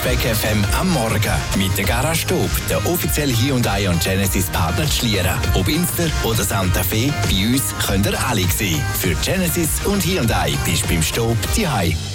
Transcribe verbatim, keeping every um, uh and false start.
Speck F M am Morgen mit der Garage Stub, der offizielle Hyundai und Genesis Partner zu Schlieren. Ob Inster oder Santa Fe, bei uns könnt ihr alle sehen. Für Genesis und Hyundai bist du beim Stub zu Hause.